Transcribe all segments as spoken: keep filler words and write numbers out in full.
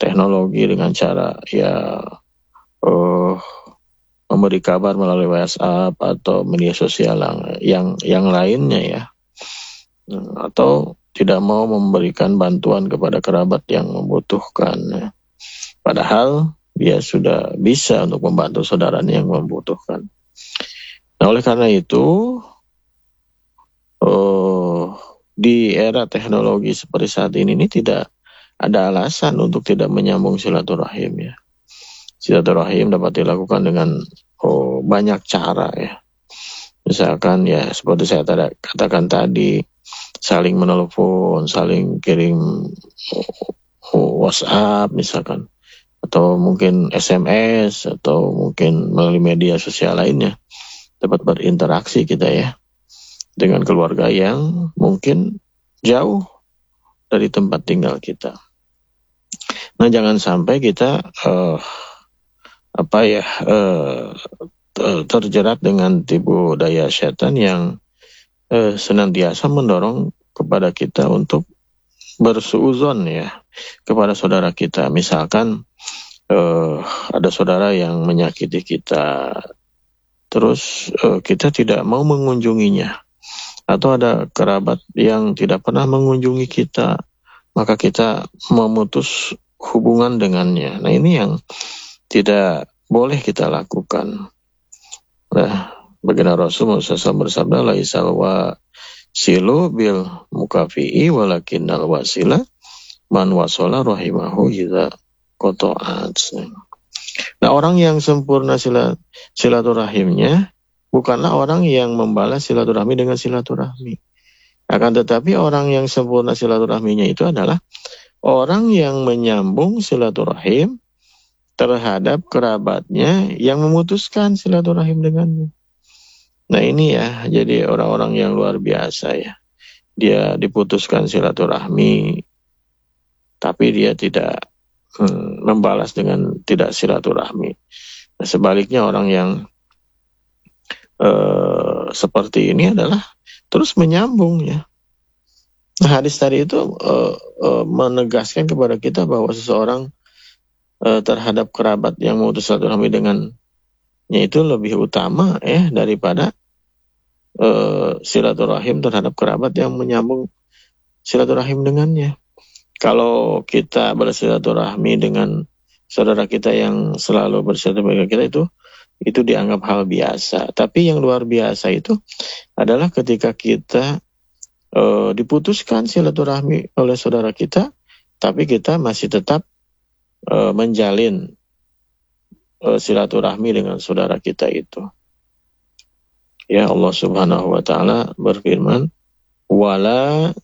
teknologi dengan cara ya uh, memberi kabar melalui WhatsApp atau media sosial yang yang, yang lainnya ya, atau tidak mau memberikan bantuan kepada kerabat yang membutuhkan ya. Padahal dia sudah bisa untuk membantu saudaranya yang membutuhkan. Nah, oleh karena itu oh, di era teknologi seperti saat ini ini tidak ada alasan untuk tidak menyambung silaturahim ya. Silaturahim dapat dilakukan dengan oh, banyak cara ya. Misalkan ya seperti saya tada, katakan tadi, saling menelepon, saling kirim oh, WhatsApp misalkan, atau mungkin S M S, atau mungkin melalui media sosial lainnya, dapat berinteraksi kita ya dengan keluarga yang mungkin jauh dari tempat tinggal kita. Nah, jangan sampai kita uh, apa ya uh, terjerat dengan tipu daya setan yang uh, senantiasa mendorong kepada kita untuk bersuuzon ya kepada saudara kita. Misalkan uh, ada saudara yang menyakiti kita, terus uh, kita tidak mau mengunjunginya, atau ada kerabat yang tidak pernah mengunjungi kita, maka kita memutus hubungan dengannya. Nah, ini yang tidak boleh kita lakukan. Nah, baginda Rasul sallallahu bersabda, laisa wa silu bil mukafi'i walakinnal wasila man wasala rahimahu idza qata'at. Nah, orang yang sempurna silat, silaturahimnya bukanlah orang yang membalas silaturahmi dengan silaturahmi. Akan tetapi orang yang sempurna silaturahminya itu adalah orang yang menyambung silaturahim terhadap kerabatnya yang memutuskan silaturahim dengannya. Nah, ini ya, jadi orang-orang yang luar biasa ya. Dia diputuskan silaturahmi, tapi dia tidak hmm, membalas dengan tidak silaturahmi. Nah, sebaliknya orang yang uh, seperti ini adalah terus menyambung ya. Nah, hadis tadi itu uh, uh, menegaskan kepada kita bahwa seseorang uh, terhadap kerabat yang memutus silaturahmi dengannya itu lebih utama ya daripada uh, silaturahim terhadap kerabat yang menyambung silaturahim dengannya. Kalau kita bersilaturahmi dengan saudara kita yang selalu bersilaturahmi dengan kita, itu itu dianggap hal biasa. Tapi yang luar biasa itu adalah ketika kita uh, diputuskan silaturahmi oleh saudara kita, tapi kita masih tetap uh, menjalin uh, silaturahmi dengan saudara kita itu. Ya, Allah Subhanahu wa taala berfirman, wala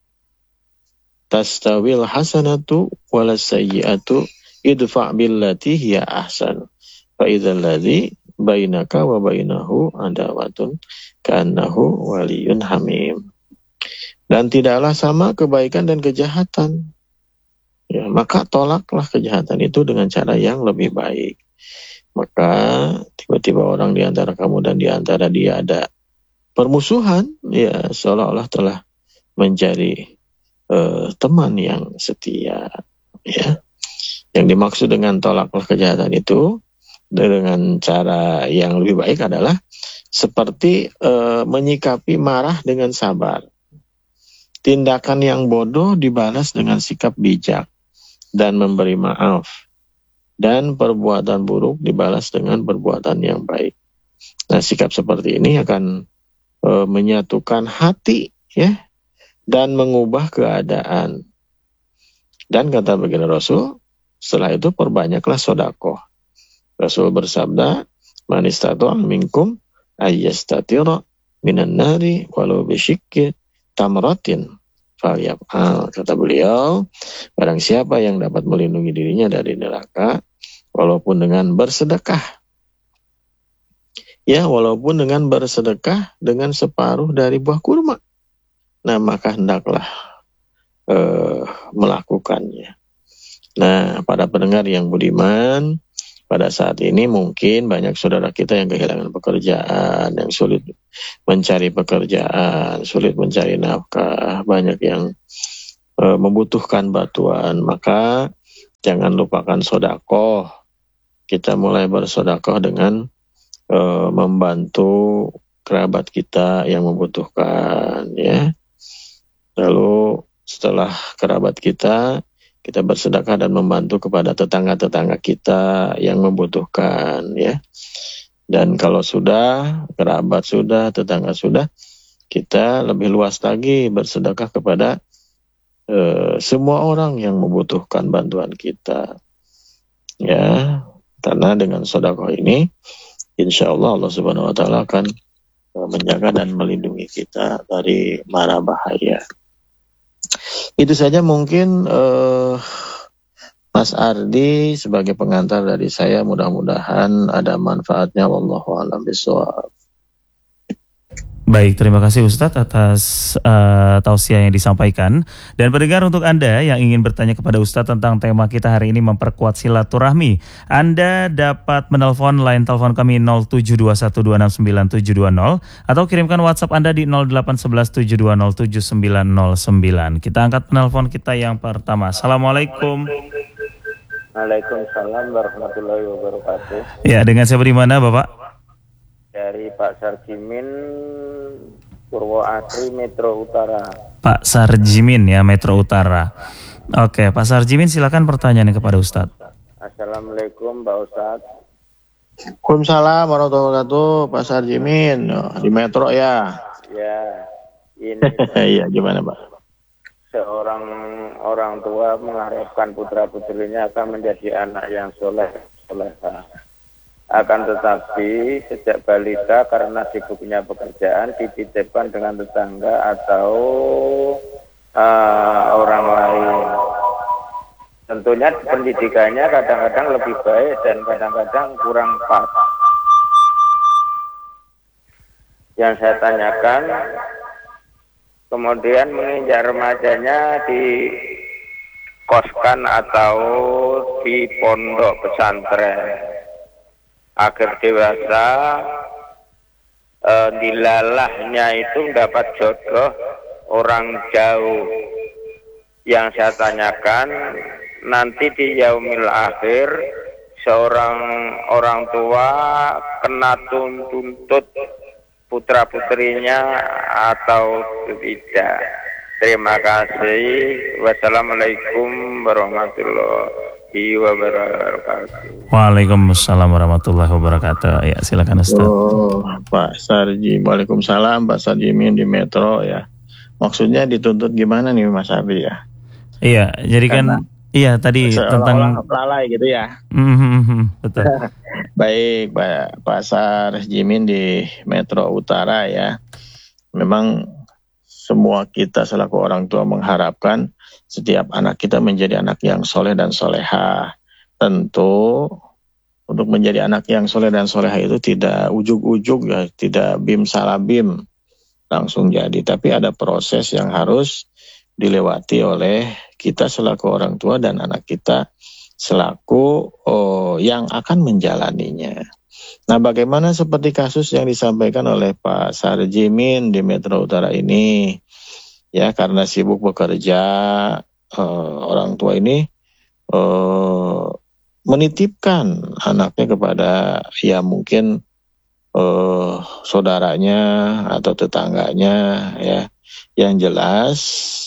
tastawil hasanatu wala sayyi'atu idfa' billati hiya ahsan fa idzal ladzi bainaka wa bainahu adawatun ka'annahu waliyyun hamim. Dan tidaklah sama kebaikan dan kejahatan. Ya, maka tolaklah kejahatan itu dengan cara yang lebih baik. Maka tiba-tiba orang di antara kamu dan di antara dia ada permusuhan, ya seolah-olah telah menjadi Uh, teman yang setia ya. Yang dimaksud dengan tolaklah kejahatan itu dengan cara yang lebih baik adalah seperti uh, menyikapi marah dengan sabar. Tindakan yang bodoh dibalas dengan sikap bijak dan memberi maaf, dan perbuatan buruk dibalas dengan perbuatan yang baik. Nah, sikap seperti ini akan uh, menyatukan hati ya, dan mengubah keadaan. Dan kata baginda Rasul, setelah itu perbanyaklah sedekah. Rasul bersabda, man istata'a minkum ayyastatira minan nari walau bisyikki tamratin falyaf'al. Kata beliau, barang siapa yang dapat melindungi dirinya dari neraka walaupun dengan bersedekah. Ya, walaupun dengan bersedekah dengan separuh dari buah kurma. Nah, maka hendaklah uh, melakukannya. Nah, para pendengar yang budiman, pada saat ini mungkin banyak saudara kita yang kehilangan pekerjaan, yang sulit mencari pekerjaan, sulit mencari nafkah, banyak yang uh, membutuhkan bantuan. Maka jangan lupakan sodakoh. Kita mulai bersodakoh dengan uh, membantu kerabat kita yang membutuhkan, ya. Lalu setelah kerabat kita, kita bersedekah dan membantu kepada tetangga-tetangga kita yang membutuhkan, ya. Dan kalau sudah, kerabat sudah, tetangga sudah, kita lebih luas lagi bersedekah kepada uh, semua orang yang membutuhkan bantuan kita, ya. Karena dengan sedekah ini, insya Allah Allah Subhanahu Wa Taala akan uh, menjaga dan melindungi kita dari mara bahaya. Itu saja mungkin uh, Mas Ardi sebagai pengantar dari saya, mudah-mudahan ada manfaatnya. Wallahu a'lam bishawab. Baik, terima kasih Ustadz atas uh, tausiah yang disampaikan. Dan pendengar, untuk Anda yang ingin bertanya kepada Ustadz tentang tema kita hari ini, memperkuat silaturahmi, Anda dapat menelpon line telepon kami nol tujuh dua satu dua enam sembilan tujuh dua nol atau kirimkan WhatsApp Anda di nol delapan satu satu tujuh dua nol tujuh sembilan nol sembilan. Kita angkat penelpon kita yang pertama. Assalamualaikum. Waalaikumsalam warahmatullahi wabarakatuh. Ya, dengan siapa di mana Bapak? Dari Pak Sarjimin, Purwoasri, Metro Utara. Pak Sarjimin ya, Metro Utara. Oke, Pak Sarjimin, silakan pertanyaannya kepada Ustadz. Assalamualaikum Pak Ustadz. Waalaikumsalam warahmatullahi wabarakatuh, Pak Sarjimin, di Metro ya. Ya, ini Iya, gimana Pak? Seorang orang tua mengharapkan putra putrinya akan menjadi anak yang soleh, soleha. Akan tetapi sejak balita karena sibuknya pekerjaan dititipkan dengan tetangga atau uh, orang lain. Tentunya pendidikannya kadang-kadang lebih baik dan kadang-kadang kurang pas. Yang saya tanyakan, kemudian menginjak remajanya di koskan atau di pondok pesantren. Akhir dewasa, e, dilalahnya itu dapat jodoh orang jauh. Yang saya tanyakan, nanti di yaumil akhir seorang orang tua kena tuntut putra putrinya atau tidak. Terima kasih. Wassalamualaikum warahmatullahi wabarakatuh. Waalaikumsalam warahmatullahi wabarakatuh. Ya, silakan Ustaz. Oh, Pak Sarji. Waalaikumsalam, Pak Sarjimin di Metro ya. Maksudnya dituntut gimana nih Mas Ardi ya? Iya, jadi kan Karena iya tadi tentang lalai gitu ya. Mm-hmm, betul. Baik, Pak Pak Sarjimin di Metro Utara ya. Memang semua kita selaku orang tua mengharapkan setiap anak kita menjadi anak yang soleh dan soleha. Tentu untuk menjadi anak yang soleh dan soleha itu tidak ujug-ujug ya, tidak bim salabim langsung jadi. Tapi ada proses yang harus dilewati oleh kita selaku orang tua dan anak kita selaku oh, yang akan menjalaninya. Nah, bagaimana seperti kasus yang disampaikan oleh Pak Sarjimin di Metro Utara ini, ya karena sibuk bekerja, uh, orang tua ini uh, menitipkan anaknya kepada ya mungkin uh, saudaranya atau tetangganya, ya, yang jelas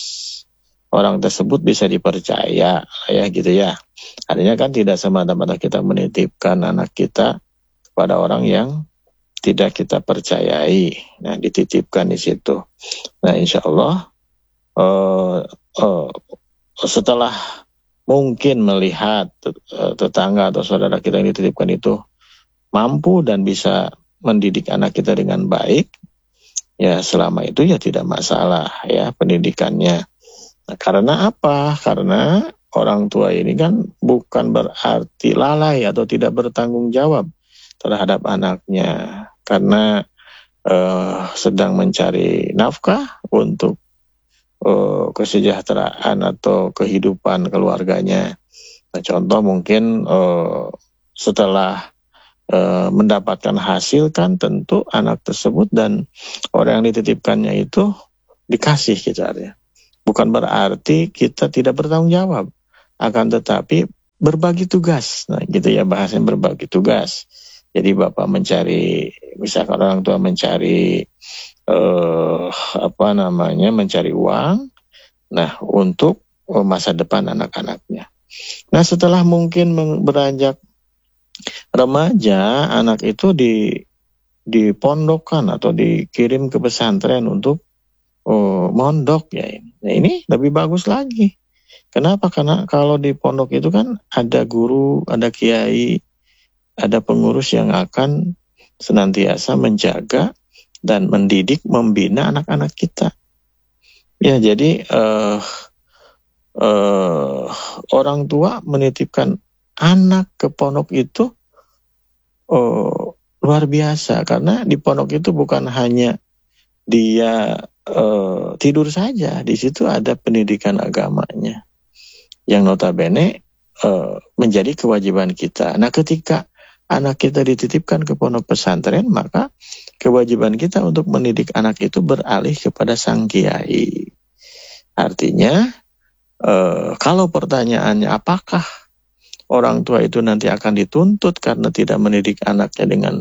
orang tersebut bisa dipercaya, ya gitu ya. Artinya kan tidak semata-mata kita menitipkan anak kita pada orang yang tidak kita percayai. Nah, dititipkan di situ. Nah, insya Allah uh, uh, setelah mungkin melihat uh, tetangga atau saudara kita yang dititipkan itu mampu dan bisa mendidik anak kita dengan baik, ya selama itu ya tidak masalah ya pendidikannya. Nah, karena apa? Karena orang tua ini kan bukan berarti lalai atau tidak bertanggung jawab terhadap anaknya, karena uh, sedang mencari nafkah untuk uh, kesejahteraan atau kehidupan keluarganya. Nah, contoh mungkin uh, setelah uh, mendapatkan hasil kan tentu anak tersebut dan orang yang dititipkannya itu dikasih kita ya. Bukan berarti kita tidak bertanggung jawab, akan tetapi berbagi tugas. Nah, gitu ya bahasanya, berbagi tugas. Jadi bapak mencari, misalkan orang tua mencari eh, apa namanya, mencari uang, nah untuk eh, masa depan anak-anaknya. Nah setelah mungkin beranjak remaja, anak itu di dipondokkan atau dikirim ke pesantren untuk oh, mondok ya ini. Nah ini lebih bagus lagi. Kenapa? Karena kalau di pondok itu kan ada guru, ada kiai, ada pengurus yang akan senantiasa menjaga dan mendidik, membina anak-anak kita. Ya jadi uh, uh, orang tua menitipkan anak ke pondok itu uh, luar biasa, karena di pondok itu bukan hanya dia uh, tidur saja, di situ ada pendidikan agamanya yang notabene uh, menjadi kewajiban kita. Nah ketika anak kita dititipkan ke pondok pesantren, maka kewajiban kita untuk mendidik anak itu beralih kepada sang kiai. Artinya uh, kalau pertanyaannya apakah orang tua itu nanti akan dituntut karena tidak mendidik anaknya dengan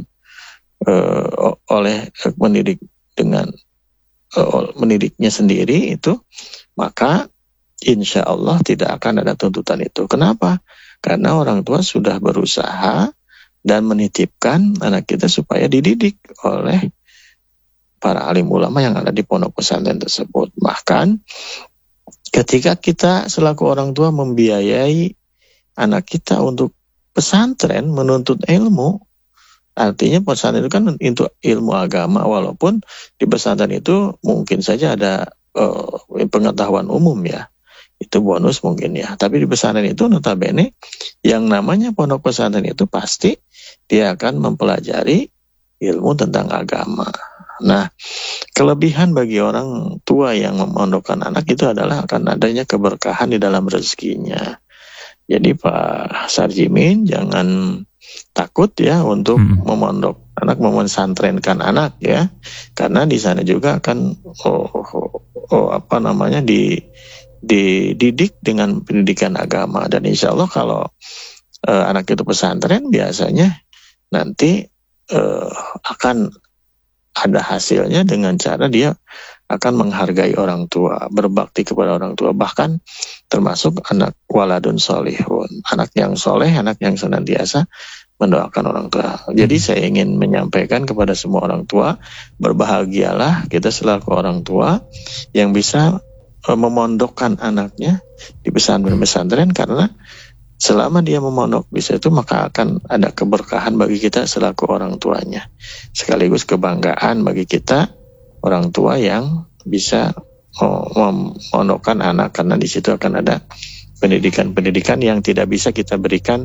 uh, oleh uh, mendidik dengan uh, mendidiknya sendiri itu, maka insya Allah tidak akan ada tuntutan itu. Kenapa? Karena orang tua sudah berusaha dan menitipkan anak kita supaya dididik oleh para alim ulama yang ada di pondok pesantren tersebut. Bahkan ketika kita selaku orang tua membiayai anak kita untuk pesantren, menuntut ilmu, artinya pesantren itu kan untuk ilmu agama, walaupun di pesantren itu mungkin saja ada uh, pengetahuan umum ya. Itu bonus mungkin ya. Tapi di pesantren itu notabene yang namanya pondok pesantren itu pasti dia akan mempelajari ilmu tentang agama. Nah, kelebihan bagi orang tua yang memondokkan anak itu adalah akan adanya keberkahan di dalam rezekinya. Jadi Pak Sarjimin jangan takut ya untuk hmm. memondok anak, memensantrenkan anak ya. Karena di sana juga akan oh, oh, oh, apa namanya di dididik dengan pendidikan agama, dan insya Allah kalau uh, anak itu pesantren biasanya nanti uh, akan ada hasilnya dengan cara dia akan menghargai orang tua, berbakti kepada orang tua, bahkan termasuk anak waladun solihun, anak yang soleh, anak yang senantiasa mendoakan orang tua. Jadi saya ingin menyampaikan kepada semua orang tua, berbahagialah kita selaku orang tua yang bisa memondokkan anaknya di pesantren-pesantren, karena selama dia memondok di situ maka akan ada keberkahan bagi kita selaku orang tuanya, sekaligus kebanggaan bagi kita orang tua yang bisa memondokkan anak, karena di situ akan ada pendidikan-pendidikan yang tidak bisa kita berikan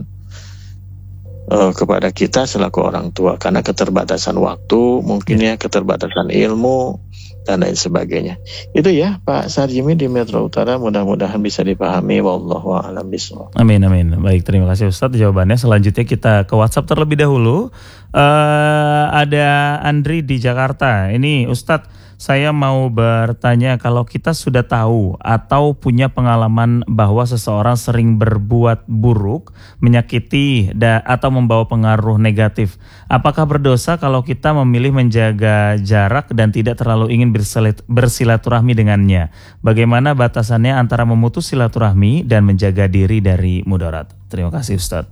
uh, kepada kita selaku orang tua karena keterbatasan waktu, mungkin ya keterbatasan ilmu dan lain sebagainya. Itu ya Pak Sarjimi di Metro Utara, mudah-mudahan bisa dipahami. Wallahu a'lam bishawab. Amin amin. Baik, terima kasih Ustadz jawabannya. Selanjutnya kita ke WhatsApp terlebih dahulu. Uh, ada Andri di Jakarta. Ini Ustadz, saya mau bertanya, kalau kita sudah tahu atau punya pengalaman bahwa seseorang sering berbuat buruk, menyakiti da, atau membawa pengaruh negatif, apakah berdosa kalau kita memilih menjaga jarak dan tidak terlalu ingin bersilaturahmi dengannya? Bagaimana batasannya antara memutus silaturahmi dan menjaga diri dari mudarat? Terima kasih Ustadz.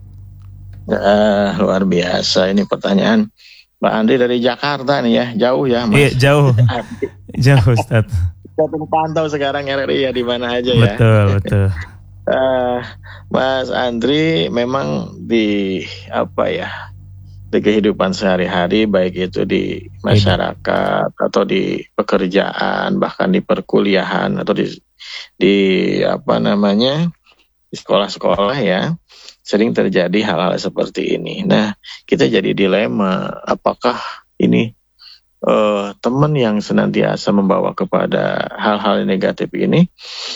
Uh, luar biasa ini pertanyaan Pak Andri dari Jakarta nih ya, jauh ya Mas. Iya jauh, jauh Ustadz. Kita pantau sekarang R R I ya di mana aja ya. Betul betul. uh, Mas Andri memang di apa ya, di kehidupan sehari-hari, baik itu di masyarakat Ini. atau di pekerjaan, bahkan di perkuliahan atau di di apa namanya di sekolah-sekolah ya, sering terjadi hal-hal seperti ini. Nah, kita jadi dilema, apakah ini uh, teman yang senantiasa membawa kepada hal-hal negatif ini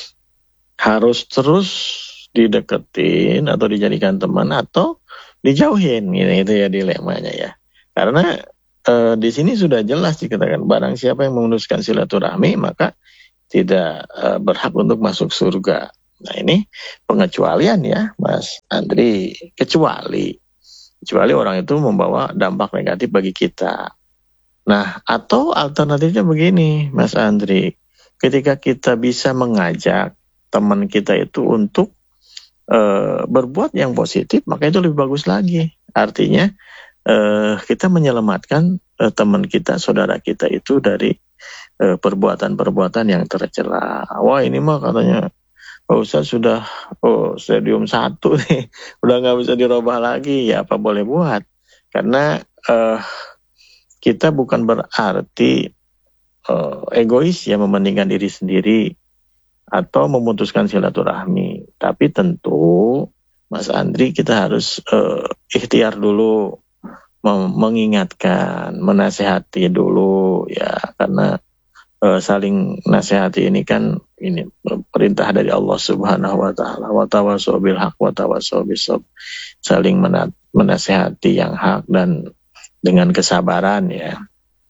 harus terus dideketin atau dijadikan teman atau dijauhin. Ini itu ya dilemanya ya. Karena uh, di sini sudah jelas dikatakan barang siapa yang memutuskan silaturahmi maka tidak uh, berhak untuk masuk surga. Nah ini pengecualian ya Mas Andri, kecuali kecuali orang itu membawa dampak negatif bagi kita. Nah atau alternatifnya begini Mas Andri, ketika kita bisa mengajak teman kita itu untuk uh, berbuat yang positif, maka itu lebih bagus lagi. Artinya uh, kita menyelamatkan uh, teman kita, saudara kita itu dari uh, perbuatan-perbuatan yang tercela. Wah ini mah katanya Pak Ustadz sudah oh stadium satu nih, udah nggak bisa dirubah lagi, ya apa boleh buat. Karena uh, kita bukan berarti uh, egois ya mementingkan diri sendiri atau memutuskan silaturahmi. Tapi tentu Mas Andri kita harus uh, ikhtiar dulu, mem- mengingatkan, menasehati dulu ya, karena uh, saling nasihati ini kan ini perintah dari Allah Subhanahu wa taala, wa tawassaw bil haq wa tawassaw bis sabr, saling mena- menasihati yang hak dan dengan kesabaran ya.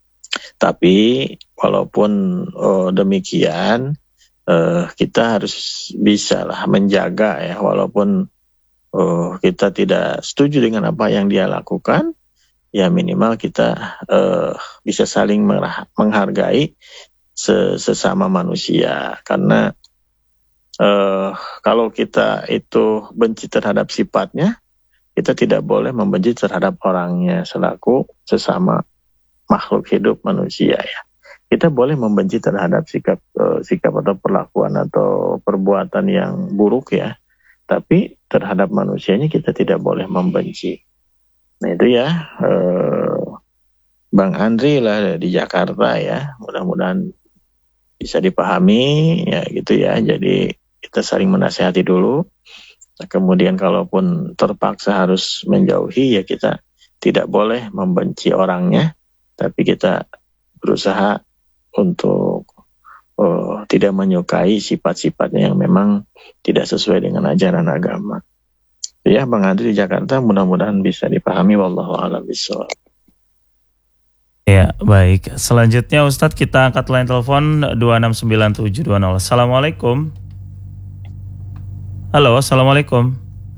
Tapi walaupun oh, demikian uh, kita harus bisa lah menjaga ya, walaupun oh, kita tidak setuju dengan apa yang dia lakukan, ya minimal kita uh, bisa saling menghargai sesama manusia. Karena uh, kalau kita itu benci terhadap sifatnya, kita tidak boleh membenci terhadap orangnya selaku sesama makhluk hidup manusia ya. Kita boleh membenci terhadap sikap uh, sikap atau perlakuan atau perbuatan yang buruk ya, tapi terhadap manusianya kita tidak boleh membenci. Nah itu ya uh, Bang Andri lah di Jakarta ya, mudah-mudahan bisa dipahami ya gitu ya. Jadi kita saling menasihati dulu. Nah, kemudian kalaupun terpaksa harus menjauhi ya kita tidak boleh membenci orangnya, tapi kita berusaha untuk oh, tidak menyukai sifat-sifatnya yang memang tidak sesuai dengan ajaran agama. Ya Bang Andri di Jakarta, mudah-mudahan bisa dipahami. Wallahu a'lam bishawab. Ya, baik. Selanjutnya Ustadz kita angkat line telepon dua enam sembilan tujuh dua nol. Assalamualaikum. Halo, Assalamualaikum.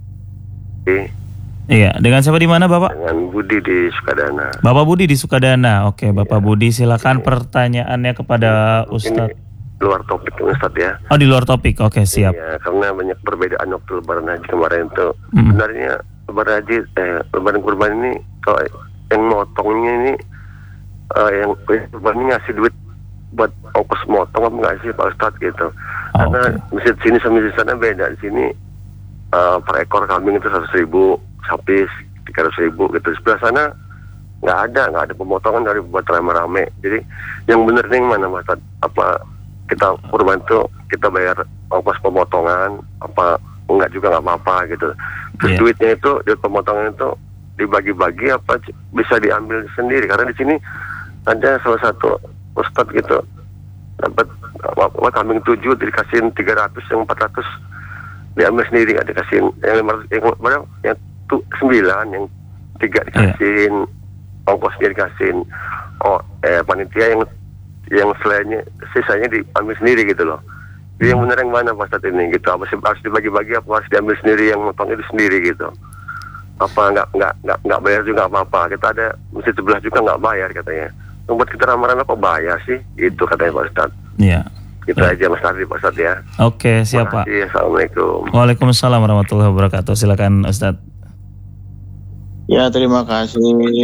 Iya, dengan siapa di mana Bapak? Dengan Budi di Sukadana. Bapak Budi di Sukadana. Oke, Bapak ya. Budi silakan pertanyaannya kepada Ustadz. Ini luar topik Ustadz ya. Oh, di luar topik. Oke, siap. Iya, karena banyak perbedaan waktu lebaran haji kemarin itu. Hmm. Sebenarnya lebaran haji eh lebaran kurban ini kalau yang motongnya ini Uh, yang kurban ini ngasih duit buat ongkos motong apa nggak sih Pak Ustadz gitu. Oh, karena okay. Masjid sini sama di sana beda. Di sini uh, per ekor kambing itu seratus ribu, sapi tiga ratus ribu gitu. Sebelah sana nggak ada, nggak ada pemotongan dari buat rame-rame. Jadi yang bener nih mana Pak Ustadz? Apa kita kurban itu kita bayar ongkos pemotongan, apa enggak juga nggak apa-apa gitu. Terus yeah. duitnya itu, duit pemotongan itu dibagi-bagi apa bisa diambil sendiri, karena di sini ada salah satu ustadz gitu dapat apa kambing tujuh dikasihin tiga ratus, yang empat ratus diambil sendiri, nggak dikasihin yang lima ratus, yang berapa yang tu, sembilan, yang tiga dikasihin yeah. ongkosnya dikasihin oh eh panitia yang yang selainnya sisanya diambil sendiri gitu loh. Jadi yang benar yang mana Pak Ustadz ini gitu, apa harus dibagi-bagi apa harus diambil sendiri, yang motong itu sendiri gitu, apa nggak nggak nggak nggak bayar juga nggak apa-apa, kita ada masjid sebelah juga nggak bayar katanya. Membuat kita rame-rame apa bayar sih? Itu katanya Pak Ustadz. Iya. Kita ya. aja Mas Ardi Pak Ustadz ya. Oke, siap Pak. Assalamualaikum. Waalaikumsalam warahmatullahi wabarakatuh. Silakan Ustadz. Ya terima kasih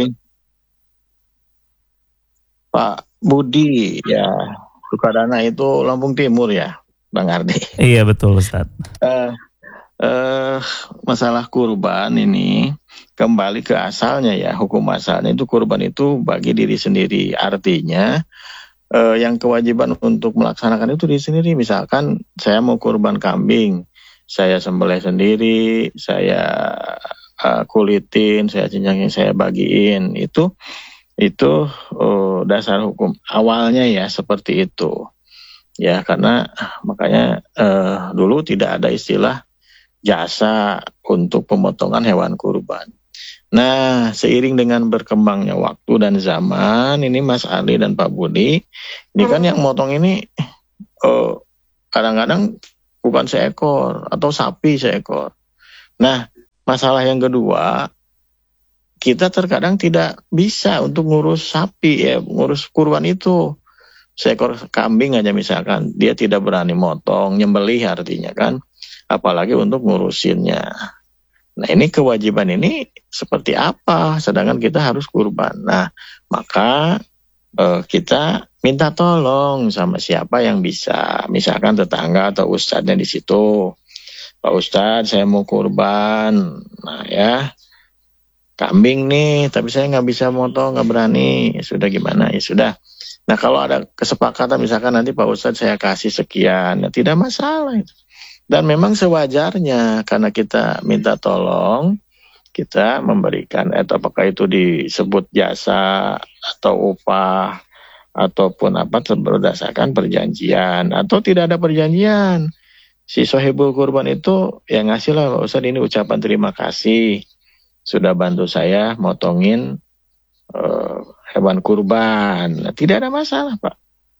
Pak Budi ya. Sukadana itu Lampung Timur ya Bang Ardi. Iya betul Ustadz. Uh, uh, masalah kurban ini kembali ke asalnya ya, hukum asalnya itu kurban itu bagi diri sendiri. Artinya eh, yang kewajiban untuk melaksanakan itu diri sendiri. Misalkan saya mau kurban kambing, saya sembelih sendiri, saya uh, kulitin, saya cincangin, saya bagiin. Itu itu uh, dasar hukum awalnya ya seperti itu. Ya karena makanya uh, dulu tidak ada istilah jasa untuk pemotongan hewan kurban. Nah, seiring dengan berkembangnya waktu dan zaman, ini Mas Ali dan Pak Budi, ini kan yang motong ini oh, kadang-kadang bukan seekor, atau sapi seekor. Nah, masalah yang kedua, kita terkadang tidak bisa untuk ngurus sapi ya, ngurus kurban itu. Seekor kambing aja misalkan, dia tidak berani motong, nyembelih artinya kan, apalagi untuk ngurusinnya. Nah ini kewajiban ini seperti apa, sedangkan kita harus kurban. Nah maka eh, kita minta tolong sama siapa yang bisa, misalkan tetangga atau ustadznya di situ. Pak Ustadz saya mau kurban, nah ya kambing nih, tapi saya nggak bisa motong, nggak berani, ya sudah gimana, ya sudah. Nah kalau ada kesepakatan misalkan nanti Pak Ustadz saya kasih sekian, ya tidak masalah itu. Dan memang sewajarnya karena kita minta tolong, kita memberikan, atau apakah itu disebut jasa atau upah, ataupun apa berdasarkan perjanjian, atau tidak ada perjanjian. Si sohibul kurban itu yang ngasih lah Pak Ustadz ini ucapan terima kasih, sudah bantu saya motongin uh, hewan kurban. Nah, tidak ada masalah Pak.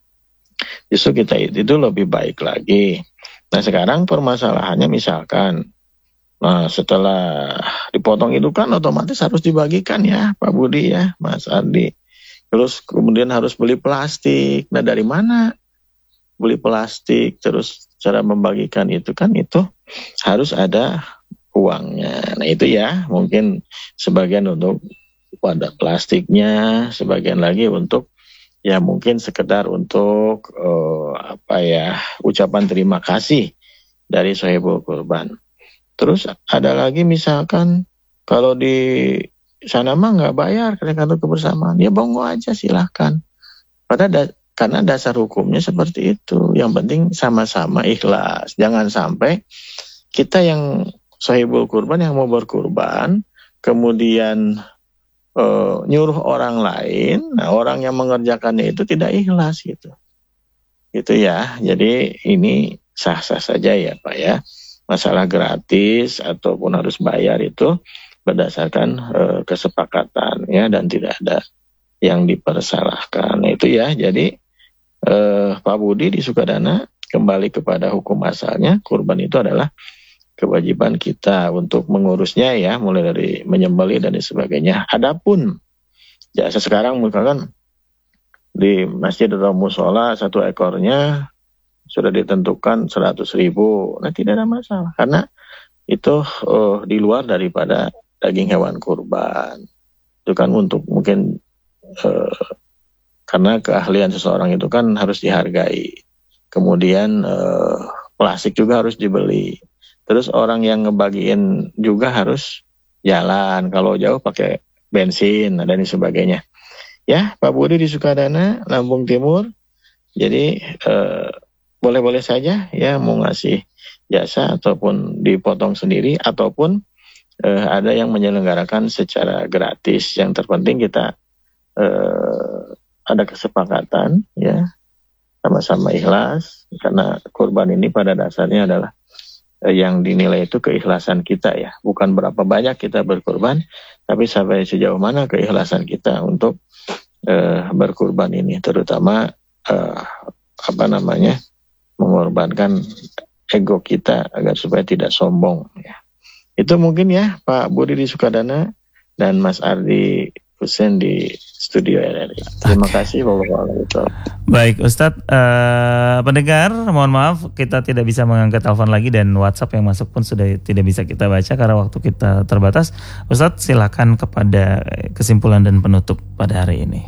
Justru kita itu, itu lebih baik lagi. Nah sekarang permasalahannya misalkan, nah setelah dipotong itu kan otomatis harus dibagikan ya Pak Budi ya, Mas Ardi. Terus kemudian harus beli plastik. Nah dari mana beli plastik? Terus cara membagikan itu kan itu harus ada uangnya. Nah itu ya mungkin sebagian untuk wadah plastiknya, sebagian lagi untuk ya mungkin sekedar untuk uh, apa ya ucapan terima kasih dari sohibul kurban. Terus ada lagi misalkan kalau di sana mah nggak bayar karena kartu kebersamaan, ya bongo aja silahkan. Pada da- karena dasar hukumnya seperti itu. Yang penting sama-sama ikhlas. Jangan sampai kita yang sohibul kurban yang mau berkurban kemudian Uh, nyuruh orang lain, nah orang yang mengerjakannya itu tidak ikhlas gitu, gitu ya. Jadi ini sah-sah saja ya Pak ya. Masalah gratis ataupun harus bayar itu berdasarkan uh, kesepakatan ya, dan tidak ada yang dipersalahkan. Nah, itu ya. Jadi uh, Pak Budi di Sukadana kembali kepada hukum asalnya, kurban itu adalah kewajiban kita untuk mengurusnya ya, mulai dari menyembelih dan sebagainya. Adapun jasa sekarang misalkan di masjid atau musola satu ekornya sudah ditentukan seratus ribu, nah tidak ada masalah karena itu uh, di luar daripada daging hewan kurban. Itu kan untuk mungkin uh, karena keahlian seseorang itu kan harus dihargai. Kemudian uh, plastik juga harus dibeli. Terus orang yang ngebagiin juga harus jalan. Kalau jauh pakai bensin dan sebagainya. Ya, Pak Budi di Sukadana, Lampung Timur. Jadi eh, boleh-boleh saja ya mau ngasih jasa ataupun dipotong sendiri ataupun eh, ada yang menyelenggarakan secara gratis. Yang terpenting kita eh, ada kesepakatan ya, sama-sama ikhlas karena kurban ini pada dasarnya adalah yang dinilai itu keikhlasan kita ya, bukan berapa banyak kita berkurban, tapi sampai sejauh mana keikhlasan kita untuk uh, berkurban ini, terutama uh, apa namanya mengorbankan ego kita agar supaya tidak sombong ya. Itu mungkin ya Pak Budi di Sukadana dan Mas Ardi Husein di Studio R R I. Terima okay. kasih Bapak-Bapak. Baik Ustadz, uh, pendengar mohon maaf kita tidak bisa mengangkat telepon lagi dan WhatsApp yang masuk pun sudah tidak bisa kita baca karena waktu kita terbatas. Ustadz silakan kepada kesimpulan dan penutup pada hari ini.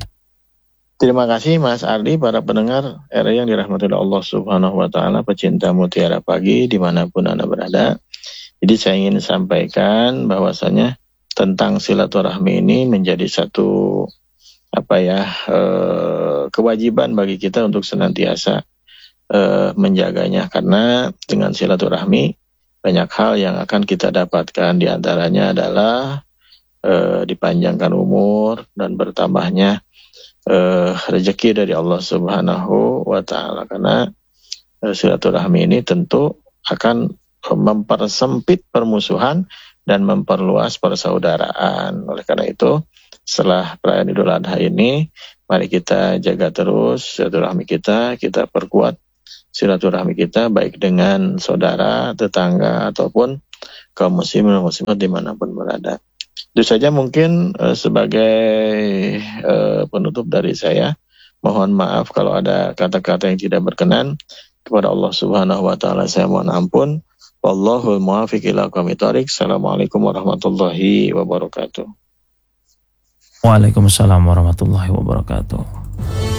Terima kasih Mas Ardi, para pendengar R R I yang dirahmati Allah Subhanahu Wa Taala, pecinta Mutiara Pagi dimanapun Anda berada. Jadi saya ingin sampaikan bahwasanya tentang silaturahmi ini menjadi satu apa ya eh, kewajiban bagi kita untuk senantiasa eh, menjaganya, karena dengan silaturahmi banyak hal yang akan kita dapatkan, diantaranya adalah eh, dipanjangkan umur dan bertambahnya eh, rezeki dari Allah Subhanahu Wa Taala, karena eh, silaturahmi ini tentu akan mempersempit permusuhan dan memperluas persaudaraan. Oleh karena itu, setelah perayaan Idul Adha ini, mari kita jaga terus silaturahmi kita, kita perkuat silaturahmi kita baik dengan saudara, tetangga ataupun kaum muslimin dan muslimat dimanapun berada. Itu saja mungkin uh, sebagai uh, penutup dari saya. Mohon maaf kalau ada kata-kata yang tidak berkenan. Kepada Allah Subhanahu wa taala saya mohon ampun. Wallahul muwaffiq ila aqwamit thoriq. Assalamualaikum warahmatullahi wabarakatuh. Waalaikumsalam warahmatullahi wabarakatuh.